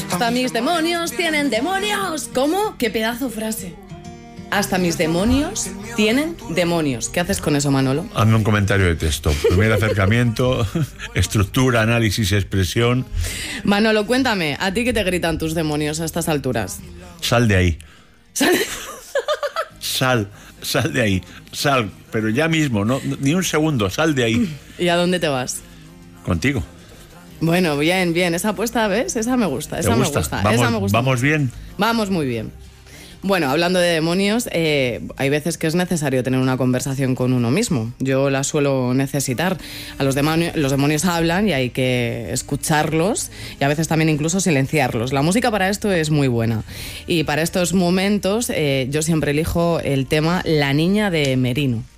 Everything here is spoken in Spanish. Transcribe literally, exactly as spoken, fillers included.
Hasta mis demonios tienen demonios. ¿Cómo? ¿Qué pedazo frase? Hasta mis demonios tienen demonios. ¿Qué haces con eso, Manolo? Hazme un comentario de texto. Primer acercamiento, estructura, análisis, expresión. Manolo, cuéntame, ¿a ti qué te gritan tus demonios a estas alturas? Sal de ahí. Sal... Sal, sal de ahí. Sal, pero ya mismo, no, ni un segundo, sal de ahí. ¿Y a dónde te vas? Contigo. Bueno, bien, bien. Esa apuesta, ¿ves? Esa me gusta, esa ¿Te gusta? me gusta. Vamos, esa me gusta. ¿Vamos bien? Vamos muy bien. Bueno, hablando de demonios, eh, hay veces que es necesario tener una conversación con uno mismo. Yo la suelo necesitar. A los demonios, los demonios hablan y hay que escucharlos y a veces también incluso silenciarlos. La música para esto es muy buena. Y para estos momentos eh, yo siempre elijo el tema La Niña de Merino.